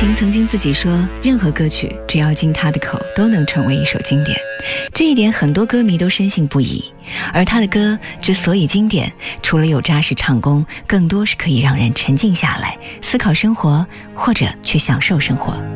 琴曾经自己说，任何歌曲只要进他的口都能成为一首经典，这一点很多歌迷都深信不疑。而他的歌之所以经典，除了有扎实唱功，更多是可以让人沉静下来思考生活，或者去享受生活。